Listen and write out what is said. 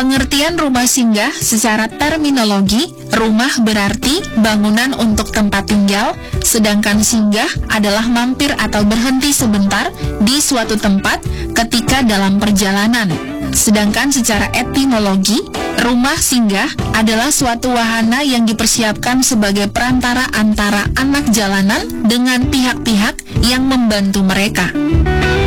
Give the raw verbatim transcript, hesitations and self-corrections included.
Pengertian rumah singgah secara terminologi, rumah berarti bangunan untuk tempat tinggal, sedangkan singgah adalah mampir atau berhenti sebentar di suatu tempat ketika dalam perjalanan. Sedangkan secara etimologi, rumah singgah adalah suatu wahana yang dipersiapkan sebagai perantara antara anak jalanan dengan pihak-pihak yang membantu mereka.